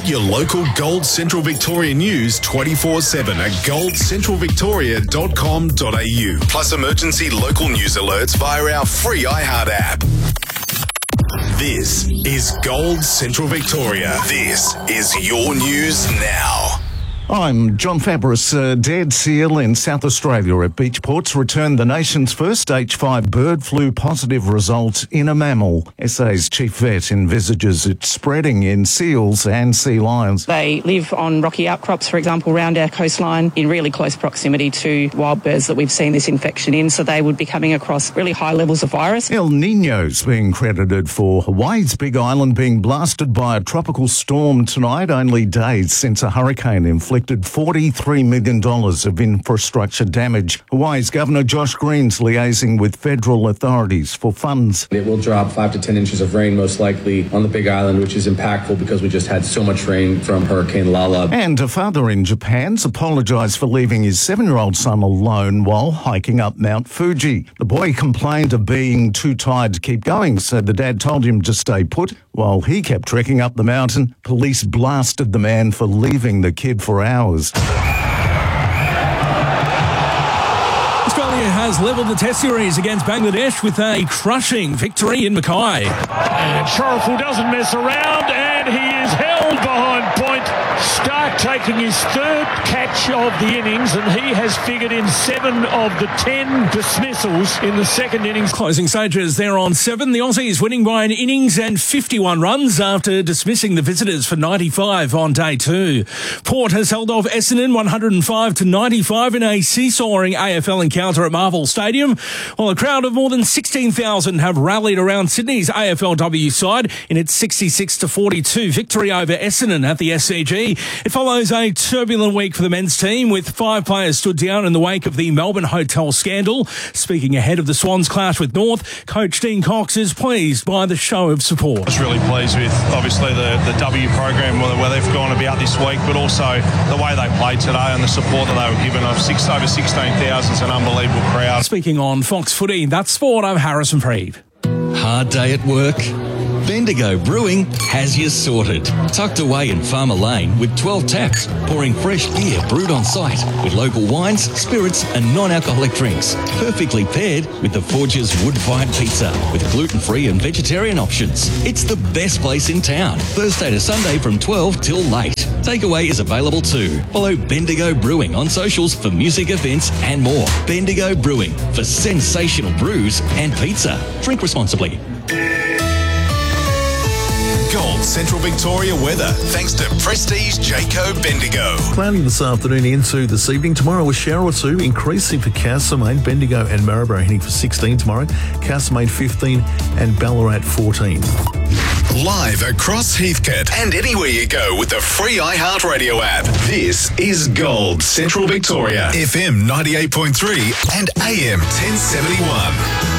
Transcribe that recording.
Get your local Gold Central Victoria news 24/7 at goldcentralvictoria.com.au. Plus emergency local news alerts via our free iHeart app. This is Gold Central Victoria. This is your news now. I'm John Fabris. A dead seal in South Australia at beach ports returned the nation's first H5 bird flu positive result in a mammal. SA's chief vet envisages it spreading in seals and sea lions. They live on rocky outcrops, for example, around our coastline in really close proximity to wild birds that we've seen this infection in, so they would be coming across really high levels of virus. El Niño's being credited for Hawaii's Big Island being blasted by a tropical storm tonight, only days since a hurricane inflicted $43 million of infrastructure damage. Hawaii's Governor Josh Green's liaising with federal authorities for funds. It will drop 5 to 10 inches of rain, most likely on the Big Island, which is impactful because we just had so much rain from Hurricane Lala. And a father in Japan's apologised for leaving his 7-year-old son alone while hiking up Mount Fuji. The boy complained of being too tired to keep going, so the dad told him to stay put. While he kept trekking up the mountain, police blasted the man for leaving the kid for hours. Australia has levelled the Test series against Bangladesh with a crushing victory in Mackay. And Sharaful doesn't mess around, and he is held behind point. Stark taking his third catch of the innings, and he has figured in 7 of the 10 dismissals in the second innings. Closing stages, they're on 7. The Aussies winning by an innings and 51 runs after dismissing the visitors for 95 on day 2. Port has held off Essendon 105 to 95 in a seesawing AFL encounter at Marvel Stadium, while a crowd of more than 16,000 have rallied around Sydney's AFLW side in its 66 to 42 victory over Essendon at the SCG. It follows a turbulent week for the men's team, with 5 players stood down in the wake of the Melbourne hotel scandal. Speaking ahead of the Swans clash with North, coach Dean Cox is pleased by the show of support. I was really pleased with, obviously, the W program where they've gone about this week, but also the way they played today and the support that they were given. Over 16,000 is an unbelievable crowd. Speaking on Fox Footy, that's sport. I'm Harrison Preeve. Hard day at work? Bendigo Brewing has you sorted. Tucked away in Farmer Lane with 12 taps, pouring fresh beer brewed on site with local wines, spirits and non-alcoholic drinks. Perfectly paired with the Forge's wood-fired pizza with gluten-free and vegetarian options. It's the best place in town. Thursday to Sunday from 12 till late. Takeaway is available too. Follow Bendigo Brewing on socials for music events and more. Bendigo Brewing for sensational brews and pizza. Drink responsibly. Gold Central Victoria weather, thanks to Prestige Jayco Bendigo. Cloudy this afternoon into this evening. Tomorrow a shower or two, increasing for Castlemaine, Bendigo and Maryborough heading for 16 tomorrow. Castlemaine 15 and Ballarat 14. Live across Heathcote and anywhere you go with the free iHeartRadio app. This is Gold Central Victoria, FM 98.3 and AM 1071.